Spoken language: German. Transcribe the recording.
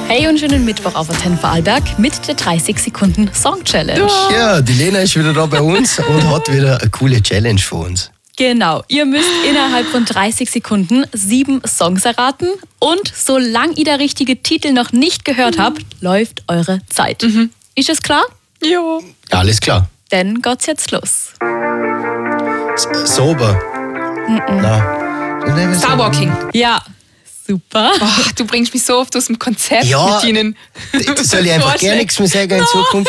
Hey und schönen Mittwoch auf Antenne Vorarlberg mit der 30 Sekunden Song Challenge. Ja, die Lena ist wieder da bei uns und hat wieder eine coole Challenge für uns. Genau, ihr müsst innerhalb von 30 Sekunden 7 Songs erraten und solange ihr der richtige Titel noch nicht gehört habt, läuft eure Zeit. Ist es klar? Ja. Alles klar. Dann geht's jetzt los. Sober. Starwalking. Ja, super. Oh, du bringst mich so oft aus dem Konzept Ja, mit ihnen. soll ich einfach gar nichts mehr sagen in Zukunft?